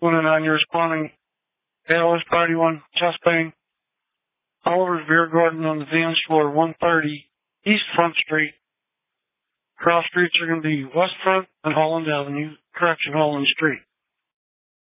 109, you're responding. ALS Party 1, chest pain. Oliver's Beer Garden on the dance floor, 130, East Front Street. Cross streets are going to be West Front and Holland Avenue, correction, Holland Street.